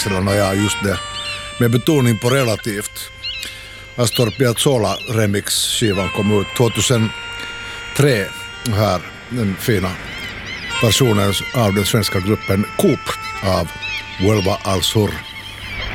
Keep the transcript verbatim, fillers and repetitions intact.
Israel, och ja, just det. Med betoning på relativt. Astor Piazzolla remix-skivan kom ut tjugohundratre. Här, den fina versionen av den svenska gruppen Coop av Huelva al Sur.